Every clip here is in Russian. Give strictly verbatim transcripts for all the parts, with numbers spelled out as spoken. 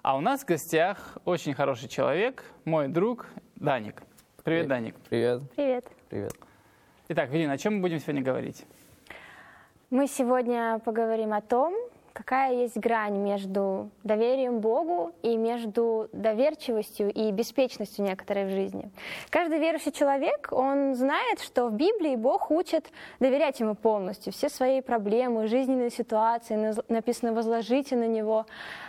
А у нас в гостях очень хороший человек, мой друг Даник. Привет, Даник. Привет. Привет. Привет. Итак, Велина, о чем мы будем сегодня говорить? Мы сегодня поговорим о том, какая есть грань между доверием Богу и между доверчивостью и беспечностью некоторой в жизни. Каждый верующий человек, он знает, что в Библии Бог учит доверять Ему полностью. Все свои проблемы, жизненные ситуации написано «возложите на Него».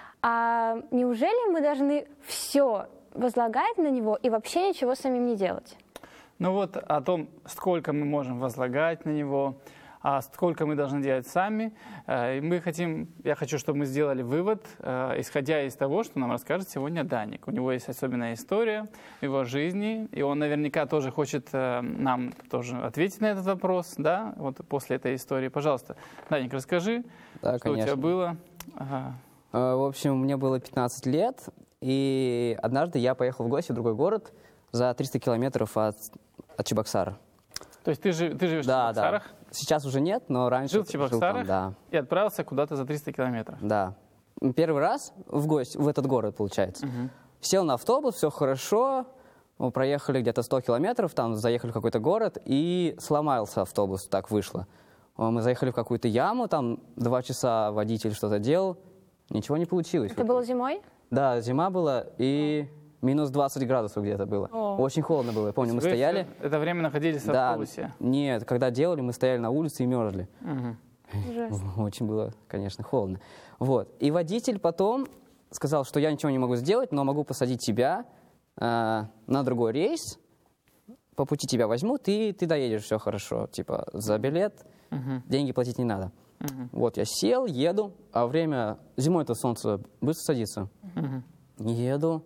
А неужели мы должны все возлагать на Него и вообще ничего самим не делать? Ну вот о том, сколько мы можем возлагать на Него, а сколько мы должны делать сами. И мы хотим, я хочу, чтобы мы сделали вывод, исходя из того, что нам расскажет сегодня Даник. У него есть особенная история в его жизни, и он наверняка тоже хочет нам тоже ответить на этот вопрос, да, вот после этой истории. Пожалуйста, Даник, расскажи, Да, что конечно. у тебя было. Ага. В общем, мне было пятнадцать лет, и однажды я поехал в гости в другой город за триста километров от, от Чебоксара. То есть ты, жив, ты живешь Да, в Чебоксарах? да. Сейчас уже нет, но раньше Жил в Чебоксарах жил там, да. и отправился куда-то за триста километров? Да. Первый раз в гости, в этот город, получается. Угу. Сел на автобус, все хорошо, мы проехали где-то сто километров, там заехали в какой-то город, и сломался автобус, так вышло. Мы заехали в какую-то яму, там два часа водитель что-то делал, ничего не получилось. Это было зимой? Да, зима была, и минус двадцать градусов где-то было. О. Очень холодно было, я помню, мы Вы стояли. Это время находились в Да, автобусе? нет, когда делали, мы стояли на улице и мерзли. Угу. Ужасно. Очень было, конечно, холодно. Вот. И водитель потом сказал, что я ничего не могу сделать, но могу посадить тебя э, на другой рейс, по пути тебя возьму, ты, ты доедешь, все хорошо. Типа за билет Угу. деньги платить не надо. Угу. Вот я сел, еду, а время... Зимой-то солнце быстро садится. Угу. Еду,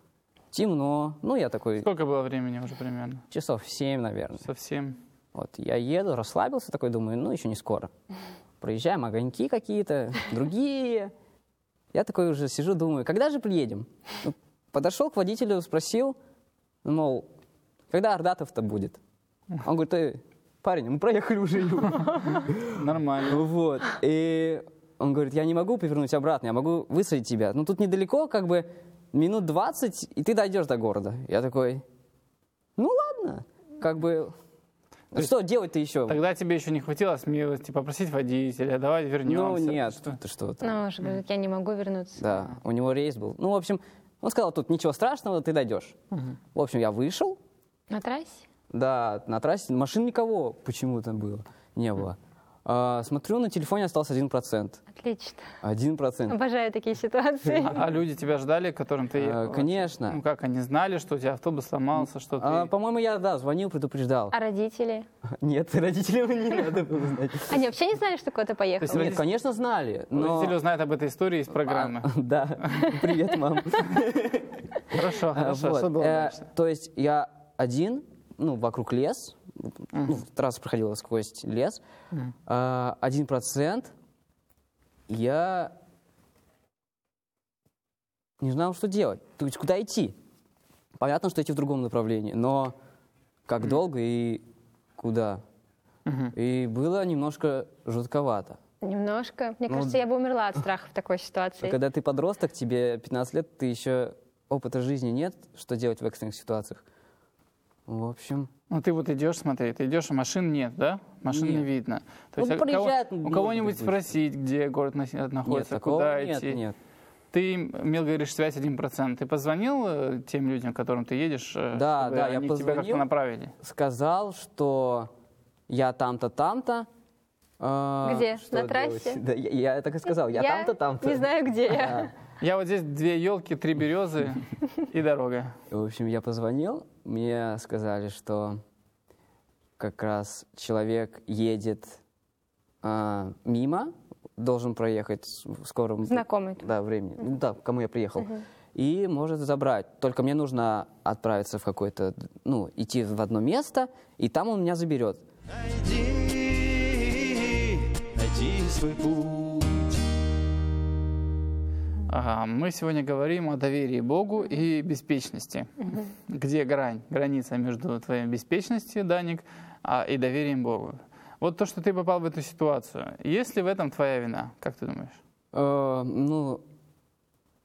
темно. Ну, я такой... Сколько было времени уже примерно? Часов семь, наверное. Совсем. Вот, я еду, расслабился такой, думаю, ну, еще не скоро. Проезжаем, огоньки какие-то, другие. Я такой уже сижу, думаю, когда же приедем? Ну, подошел к водителю, спросил, мол, когда Ордатов-то будет? Он говорит, ты, парень, мы проехали уже его. Нормально. Вот, и он говорит, я не могу повернуть обратно, я могу высадить тебя. Ну, тут недалеко, как бы, минут двадцать, и ты дойдешь до города. Я такой, ну, ладно, как бы... Ну, что делать-то еще? Тогда тебе еще не хватило смелости попросить водителя, давай вернемся. Ну, нет, Что? ты что там. Ну, уже говорит, я не могу вернуться. Да, у него рейс был. Ну, в общем, он сказал, тут ничего страшного, ты дойдешь. Угу. В общем, я вышел, На трассе? да, на трассе, машин никого почему-то было, не было. А, смотрю, на телефоне остался один процент. Отлично. Один процент. Обожаю такие ситуации. А, а люди тебя ждали, к которым ты ехал? А, конечно. Ну как, они знали, что у тебя автобус сломался, что ты... А, по-моему, я, да, звонил, предупреждал. А родители? Нет, родителям не надо было знать. Они вообще не знали, что кто-то поехал? То есть Нет, конечно, знали, но... Родители узнают об этой истории из программы. А, да, привет, мам. Хорошо, А, хорошо. вот, Что было э, дальше? То есть я один, ну, вокруг лес, ну, трасса проходила сквозь лес, Мгм. а, один процент, я не знал, что делать, то есть куда идти. Понятно, что идти в другом направлении, но как долго и куда. Мгм. И было немножко жутковато. Немножко. Мне Ну, кажется, я бы умерла от страха в такой ситуации. Когда ты подросток, тебе пятнадцать лет, ты еще опыта жизни нет, что делать в экстренных ситуациях. В общем, Ну ты вот идешь, смотри, ты идешь, а машин нет, да? Машин не Нет. видно. То Ну, есть, а проезжает, кого- у может кого-нибудь быть. спросить, где город на- нет, находится, такого куда нет, идти. нет. Ты имел, говоришь, связь один процент. Ты позвонил э, тем людям, к которым ты едешь, э, Да, чтобы да, я они тебя как-то позвонил. направили? Сказал, что я там-то, там-то. а, Где? что На трассе? делать? Да, я, я так и сказал, я, там-то, там-то. не знаю, где я. Да. Я вот здесь две елки, три березы и дорога. В общем, я позвонил, мне сказали, что как раз человек едет а, мимо, должен проехать в скором Знакомый. да, времени, ну, да, к кому я приехал, и может забрать. Только мне нужно отправиться в какое-то, ну, идти в одно место, и там он меня заберет. Найди, найди свой путь. Ага, мы сегодня говорим о доверии Богу и беспечности. Где грань, граница между твоей беспечностью, Даник, а, и доверием Богу? Вот то, что ты попал в эту ситуацию, есть ли в этом твоя вина, как ты думаешь? Э, ну,